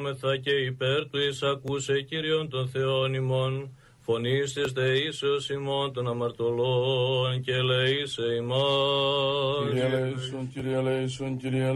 Μεθα και υπέρ του εισακούσε Κύριον των Θεών ημών, φωνής της δεήσεως ημών των αμαρτωλών και ελεήσε ημάς. Κύριε ελέησον, Κύριε ελέησον, Κύριε